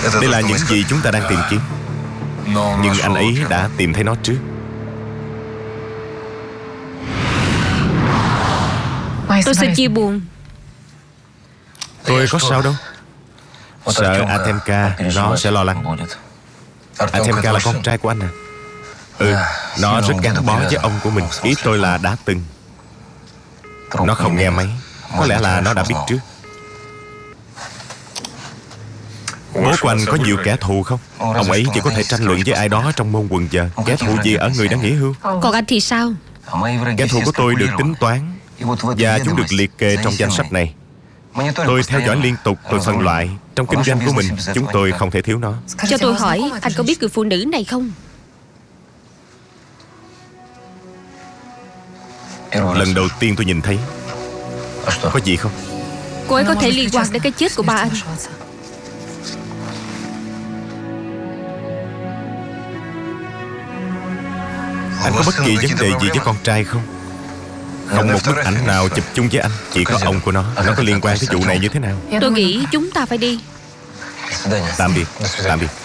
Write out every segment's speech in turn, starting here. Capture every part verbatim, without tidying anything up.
Đây là những gì chúng ta đang tìm kiếm. Nhưng anh ấy đã tìm thấy nó trước. Tôi xin chia buồn. Tôi có sao đâu. Sợ Atemka nó sẽ lo lắng. Atemka là con trai của anh à? Ừ, nó rất gắn bó với ông của mình. Ý tôi là đã từng. Nó không nghe máy. Có lẽ là nó đã biết trước. Bố của anh có nhiều kẻ thù không? Ông ấy chỉ có thể tranh luận với ai đó trong môn quần vợt. Kẻ thù gì ở người đã nghỉ hưu? Còn anh thì sao? Kẻ thù của tôi được tính toán, và chúng được liệt kê trong danh sách này. Tôi theo dõi liên tục, tôi phân loại. Trong kinh doanh của mình, chúng tôi không thể thiếu nó. Cho tôi hỏi, anh có biết người phụ nữ này không? Lần đầu tiên tôi nhìn thấy. Có gì không? Cô ấy có thể liên quan đến cái chết của ba anh. Anh có bất kỳ vấn đề gì với con trai không? Không một bức ảnh nào chụp chung với anh. Chỉ có ông của nó. Nó có liên quan tới vụ này như thế nào? Tôi nghĩ chúng ta phải đi. Tạm biệt. Tạm biệt.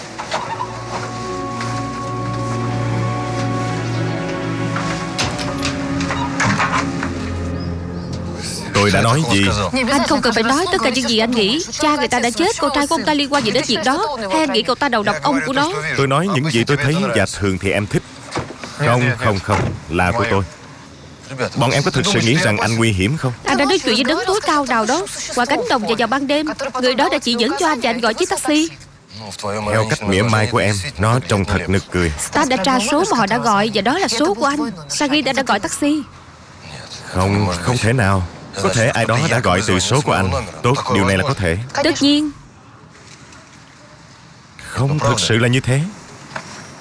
Tôi đã nói gì? Anh không cần phải nói tất cả những gì anh nghĩ. Cha người ta đã chết, con trai của ông ta liên quan gì đến việc đó? Hay anh nghĩ cậu ta đầu độc ông của nó? Tôi nói những gì tôi thấy và thường thì em thích. Không, không, không. Là của tôi. Bọn em có thực sự nghĩ rằng anh nguy hiểm không? Anh đã nói chuyện với đấng tối cao nào đó qua cánh đồng và vào ban đêm. Người đó đã chỉ dẫn cho anh và anh gọi chiếc taxi. Theo cách mỉa mai của em, nó trông thật nực cười. Ta đã tra số mà họ đã gọi, và đó là số của anh. Sagita đã gọi taxi. Không, không thể nào. Có thể ai đó đã gọi từ số của anh. Tốt, điều này là có thể. Tất nhiên. Không, thực sự là như thế.